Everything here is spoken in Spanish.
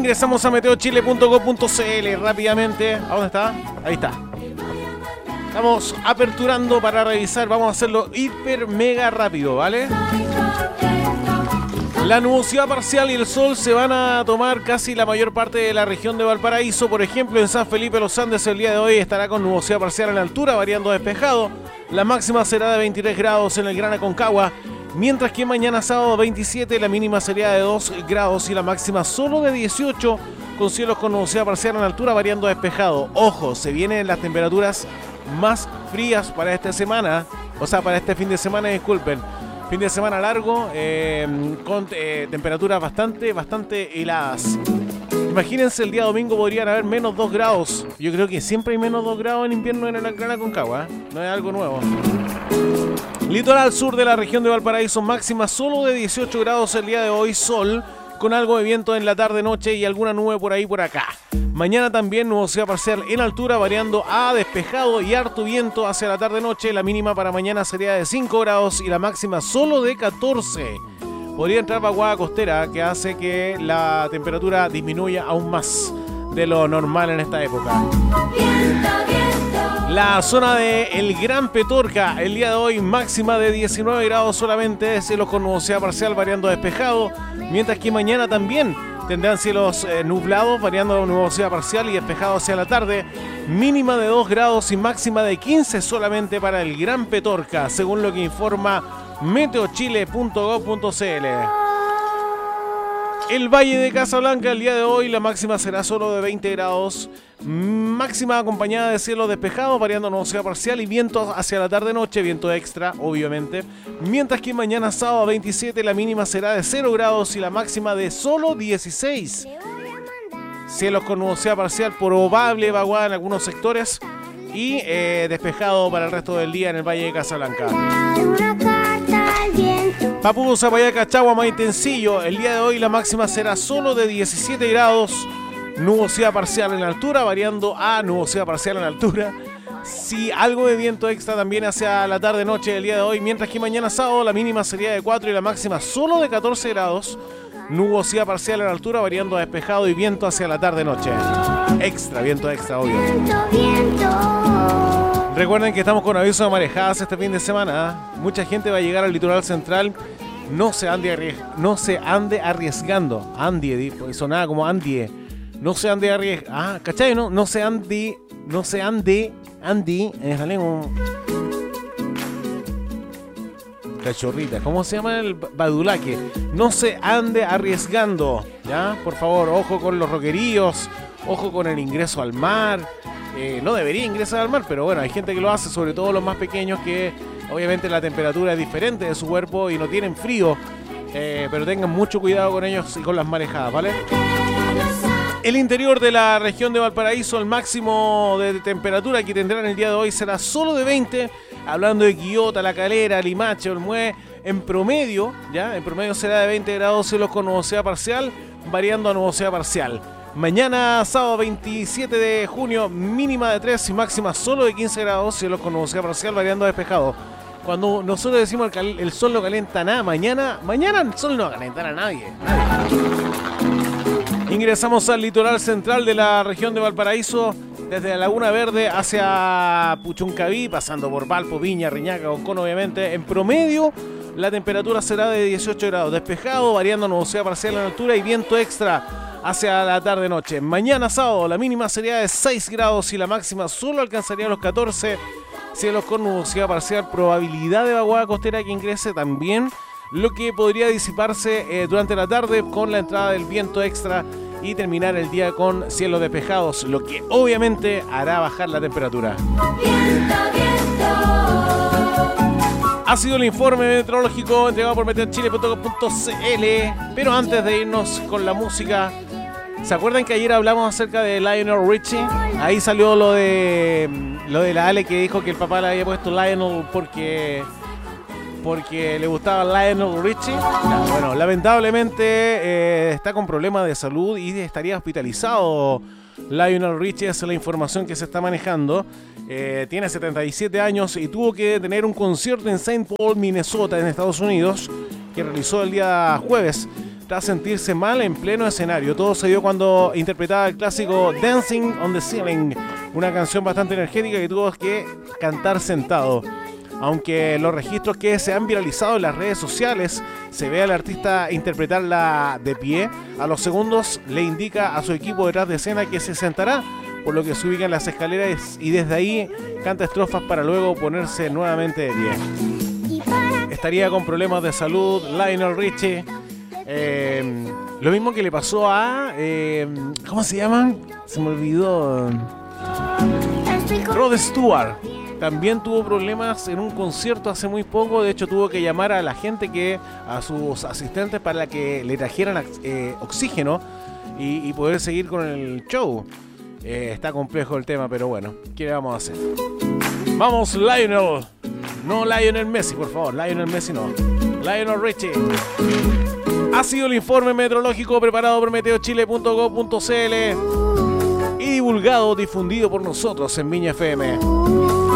Ingresamos a meteochile.co.cl rápidamente. ¿A dónde está? Ahí está. Estamos aperturando para revisar. Vamos a hacerlo hiper mega rápido, ¿vale? La nubosidad parcial y el sol se van a tomar casi la mayor parte de la región de Valparaíso. Por ejemplo, en San Felipe Los Andes el día de hoy estará con nubosidad parcial en altura, variando despejado. La máxima será de 23 grados en el Gran Aconcagua, mientras que mañana sábado 27 la mínima sería de 2 grados y la máxima solo de 18, con cielos con nubosidad parcial en altura, variando despejado. Ojo, se vienen las temperaturas más frías para esta semana, o sea, para este fin de semana, disculpen. Fin de semana largo, con temperaturas bastante heladas. Imagínense, el día domingo podrían haber menos 2 grados. Yo creo que siempre hay menos 2 grados en invierno en el Gran Aconcagua, ¿eh? No es algo nuevo. Litoral sur de la región de Valparaíso, máxima solo de 18 grados el día de hoy, sol, con algo de viento en la tarde-noche y alguna nube por ahí por acá. Mañana también nubosidad parcial en altura, variando a despejado y harto viento hacia la tarde-noche. La mínima para mañana sería de 5 grados y la máxima solo de 14. Podría entrar vaguada costera, que hace que la temperatura disminuya aún más de lo normal en esta época. La zona de El Gran Petorca, el día de hoy máxima de 19 grados solamente, cielos con nubosidad parcial variando despejado, mientras que mañana también tendrán cielos nublados, variando nubosidad parcial y despejado hacia la tarde, mínima de 2 grados y máxima de 15 solamente para El Gran Petorca, según lo que informa meteochile.go.cl. El Valle de Casablanca, el día de hoy la máxima será solo de 20 grados, máxima acompañada de cielo despejado, variando nubosidad parcial y viento hacia la tarde-noche, viento extra, obviamente. Mientras que mañana sábado 27 la mínima será de 0 grados y la máxima de solo 16. Cielos con nubosidad parcial, probable vaguada en algunos sectores y despejado para el resto del día en el Valle de Casablanca. Papú, Zapallá, Cachagua, Maitencillo, el día de hoy la máxima será solo de 17 grados, nubosidad parcial en altura, variando a nubosidad parcial en altura. Sí, algo de viento extra también hacia la tarde-noche del día de hoy, mientras que mañana sábado la mínima sería de 4 y la máxima solo de 14 grados, nubosidad parcial en altura, variando a despejado y viento hacia la tarde-noche. Viento extra, obvio. Recuerden que estamos con aviso de marejadas este fin de semana. Mucha gente va a llegar al litoral central. No se ande arriesgando. Andie, sonaba como Andie. No se ande arriesgando. Ah, ¿cachai? No se ande. Sale como cachorrita. ¿Cómo se llama el badulaque? No se ande arriesgando. ¿Ya? Por favor, ojo con los roqueríos. Ojo con el ingreso al mar. No debería ingresar al mar, pero bueno, hay gente que lo hace, sobre todo los más pequeños, que obviamente la temperatura es diferente de su cuerpo y no tienen frío, pero tengan mucho cuidado con ellos y con las marejadas, ¿vale? El interior de la región de Valparaíso, el máximo de temperatura que tendrán el día de hoy será solo de 20, hablando de Quillota, La Calera, Limache, Olmué, en promedio será de 20 grados, cielos con nubosidad parcial, variando a nubosidad parcial. Mañana, sábado 27 de junio, mínima de 3 y máxima solo de 15 grados, cielos con nubosidad parcial, variando a despejado. Cuando nosotros decimos que el sol no calienta nada, mañana el sol no va a calentar a nadie. Ingresamos al litoral central de la región de Valparaíso, desde la Laguna Verde hacia Puchuncaví, pasando por Valpo, Viña, Reñaca, Concón, obviamente. En promedio, la temperatura será de 18 grados, despejado, variando nubosidad parcial en altura y viento extra hacia la tarde-noche. Mañana sábado la mínima sería de 6 grados y la máxima solo alcanzaría los 14. Cielos con nubosidad parcial, probabilidad de vaguada costera que ingrese también, lo que podría disiparse durante la tarde con la entrada del viento extra y terminar el día con cielos despejados, lo que obviamente hará bajar la temperatura. Ha sido el informe meteorológico entregado por meteochile.com.cl. Pero antes de irnos con la música, ¿se acuerdan que ayer hablamos acerca de Lionel Richie? Ahí salió lo de la Ale, que dijo que el papá le había puesto Lionel porque le gustaba Lionel Richie. Ya, bueno, lamentablemente está con problemas de salud y estaría hospitalizado Lionel Richie, esa es la información que se está manejando. Tiene 77 años y tuvo que tener un concierto en St. Paul, Minnesota, en Estados Unidos, que realizó el día jueves, a sentirse mal en pleno escenario. Todo se dio cuando interpretaba el clásico Dancing on the Ceiling, una canción bastante energética que tuvo que cantar sentado. Aunque los registros que se han viralizado en las redes sociales se ve al artista interpretarla de pie, a los segundos le indica a su equipo detrás de escena que se sentará, por lo que se ubica en las escaleras y desde ahí canta estrofas para luego ponerse nuevamente de pie. Estaría con problemas de salud Lionel Richie. Lo mismo que le pasó a... ¿cómo se llaman? Se me olvidó. Rod Stewart. También tuvo problemas en un concierto hace muy poco. De hecho, tuvo que llamar a la gente, a sus asistentes, para que le trajeran oxígeno y poder seguir con el show. Está complejo el tema, pero bueno, ¿qué le vamos a hacer? Vamos, Lionel. No Lionel Messi, por favor. Lionel Messi no. Lionel Richie. Ha sido el informe meteorológico preparado por meteochile.go.cl y difundido por nosotros en Viña FM.